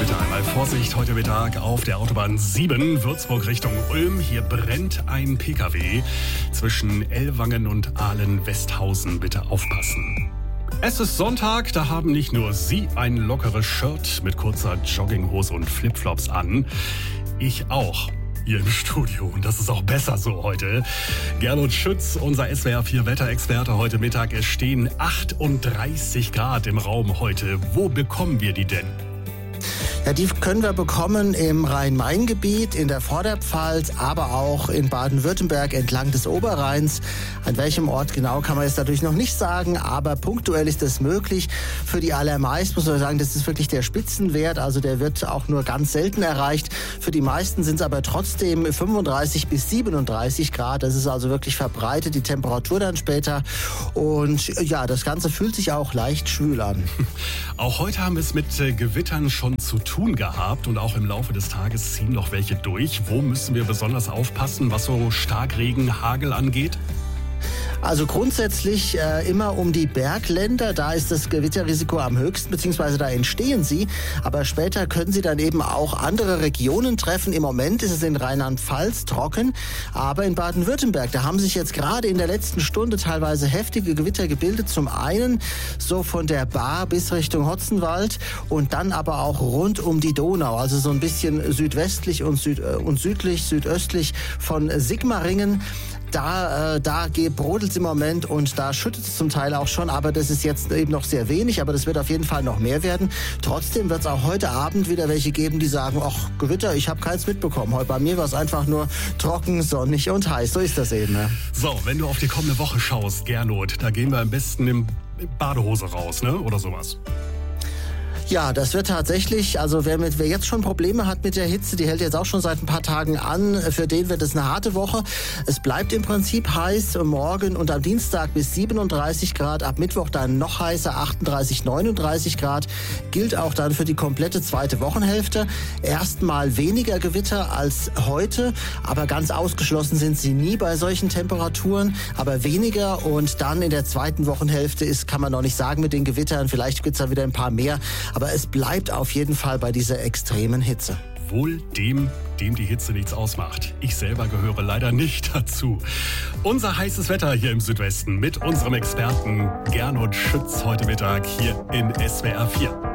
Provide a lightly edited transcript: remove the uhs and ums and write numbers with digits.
Bitte einmal Vorsicht heute Mittag auf der Autobahn 7 Würzburg Richtung Ulm. Hier brennt ein PKW zwischen Ellwangen und Ahlen-Westhausen. Bitte aufpassen. Es ist Sonntag, da haben nicht nur Sie ein lockeres Shirt mit kurzer Jogginghose und Flipflops an. Ich auch. Hier im Studio. Und das ist auch besser so heute. Gernot Schütz, unser SWR4 Wetterexperte heute Mittag. Es stehen 38 Grad im Raum heute. Wo bekommen wir die denn? Ja, die können wir bekommen im Rhein-Main-Gebiet, in der Vorderpfalz, aber auch in Baden-Württemberg entlang des Oberrheins. An welchem Ort genau kann man jetzt natürlich noch nicht sagen, aber punktuell ist das möglich. Für die allermeisten muss man sagen, das ist wirklich der Spitzenwert, also der wird auch nur ganz selten erreicht. Für die meisten sind es aber trotzdem 35 bis 37 Grad. Das ist also wirklich verbreitet, die Temperatur dann später. Und ja, das Ganze fühlt sich auch leicht schwül an. Auch heute haben wir es mit Gewittern schon zu tun gehabt und auch im Laufe des Tages ziehen noch welche durch. Wo müssen wir besonders aufpassen, was so Starkregen, Hagel angeht? Also grundsätzlich immer um die Bergländer, da ist das Gewitterrisiko am höchsten, beziehungsweise da entstehen sie. Aber später können sie dann eben auch andere Regionen treffen. Im Moment ist es in Rheinland-Pfalz trocken, aber in Baden-Württemberg, da haben sich jetzt gerade in der letzten Stunde teilweise heftige Gewitter gebildet. Zum einen so von der Baar bis Richtung Hotzenwald und dann aber auch rund um die Donau, also so ein bisschen südwestlich und südlich, südöstlich von Sigmaringen. Da brodelt es im Moment und da schüttet es zum Teil auch schon, aber das ist jetzt eben noch sehr wenig, aber das wird auf jeden Fall noch mehr werden. Trotzdem wird es auch heute Abend wieder welche geben, die sagen, ach Gewitter, ich habe keins mitbekommen. Heute bei mir war es einfach nur trocken, sonnig und heiß. So ist das eben. Ne? So, wenn du auf die kommende Woche schaust, Gernot, da gehen wir am besten in Badehose raus, ne? Oder sowas. Ja, das wird tatsächlich, also wer jetzt schon Probleme hat mit der Hitze, die hält jetzt auch schon seit ein paar Tagen an, für den wird es eine harte Woche. Es bleibt im Prinzip heiß, morgen und am Dienstag bis 37 Grad, ab Mittwoch dann noch heißer, 38, 39 Grad, gilt auch dann für die komplette zweite Wochenhälfte. Erstmal weniger Gewitter als heute, aber ganz ausgeschlossen sind sie nie bei solchen Temperaturen, aber weniger und dann in der zweiten Wochenhälfte kann man noch nicht sagen mit den Gewittern, vielleicht gibt's da wieder ein paar mehr, aber es bleibt auf jeden Fall bei dieser extremen Hitze. Wohl dem die Hitze nichts ausmacht. Ich selber gehöre leider nicht dazu. Unser heißes Wetter hier im Südwesten mit unserem Experten Gernot Schütz heute Mittag hier in SWR4.